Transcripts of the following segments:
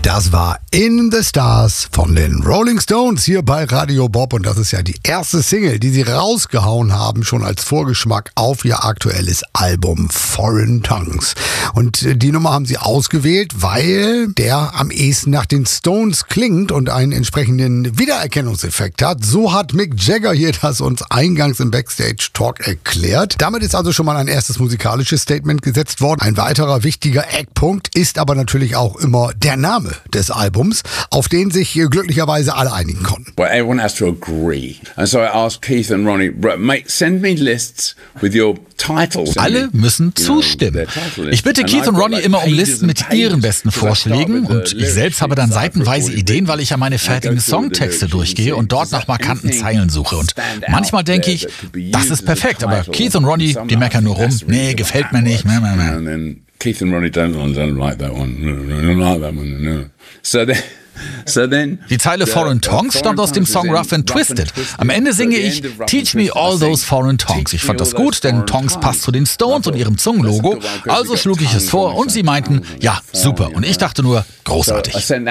Das war In the Stars von den Rolling Stones hier bei Radio Bob und das ist ja die erste Single, die sie rausgehauen haben, schon als Vorgeschmack auf ihr aktuelles Album Foreign Tongues. Und die Nummer haben sie ausgewählt, weil der am ehesten nach den Stones klingt und einen entsprechenden Wiedererkennungseffekt hat. So hat Mick Jagger hier das uns eingangs im Backstage Talk erklärt. Damit ist also schon mal ein erstes musikalisches Statement gesetzt worden. Ein weiterer wichtiger Eckpunkt ist aber natürlich auch immer der Name des Albums, auf den sich glücklicherweise alle einigen konnten. Well, everyone has to agree. And so I asked Keith and Ronnie, send me lists with your titles. Alle müssen zustimmen. Ich bitte Keith und Ronnie immer um Listen mit ihren besten Vorschlägen und ich selbst habe dann seitenweise Ideen, weil ich ja meine fertigen Songtexte durchgehe und dort nach markanten Zeilen suche. Und manchmal denke ich, das ist perfekt, aber Keith und Ronnie, die meckern nur rum. Nee, gefällt mir nicht. Keith and Ronnie don't like that one. Don't like that one. No. So then, die Zeile Foreign Tongues stammt aus dem Song Rough and Twisted. Am Ende singe ich Teach me all those foreign tongues. Ich fand das gut, denn Tongues passt zu den Stones und ihrem Zungenlogo. Also schlug ich es vor und sie meinten, ja, super. Und ich dachte nur, großartig.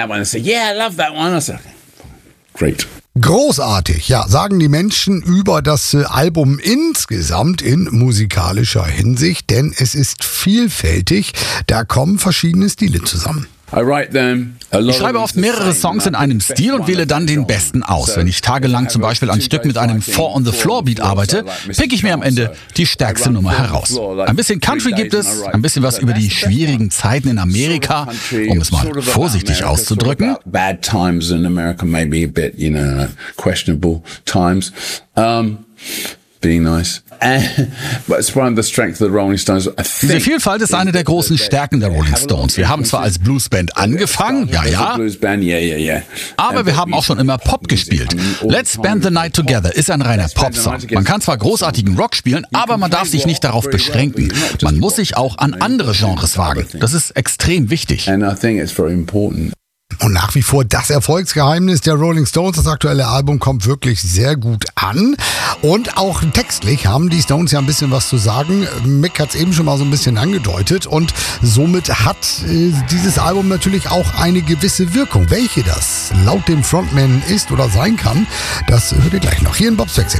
Great. Großartig, ja, sagen die Menschen über das Album insgesamt in musikalischer Hinsicht, denn es ist vielfältig, da kommen verschiedene Stile zusammen. Ich schreibe oft mehrere Songs in einem Stil und wähle dann den besten aus. Wenn ich tagelang zum Beispiel ein Stück mit einem Four-on-the-Floor-Beat arbeite, pick ich mir am Ende die stärkste Nummer heraus. Ein bisschen Country gibt es, ein bisschen was über die schwierigen Zeiten in Amerika, um es mal vorsichlich auszudrücken. Bad times in America, maybe a bit, questionable times. Being nice. But it's one of the strengths of the Rolling Stones. Diese Vielfalt ist eine der großen Stärken der Rolling Stones. Wir haben zwar als Bluesband angefangen, ja, aber wir haben auch schon immer Pop gespielt. Let's Spend the Night Together ist ein reiner Popsong. Man kann zwar großartigen Rock spielen, aber man darf sich nicht darauf beschränken. Man muss sich auch an andere Genres wagen. Das ist extrem wichtig. And I think it's very important. Und nach wie vor das Erfolgsgeheimnis der Rolling Stones. Das aktuelle Album kommt wirklich sehr gut an. Und auch textlich haben die Stones ja ein bisschen was zu sagen. Mick hat es eben schon mal so ein bisschen angedeutet. Und somit hat dieses Album natürlich auch eine gewisse Wirkung. Welche das laut dem Frontman ist oder sein kann, das hört ihr gleich noch hier in Bob's Backstage.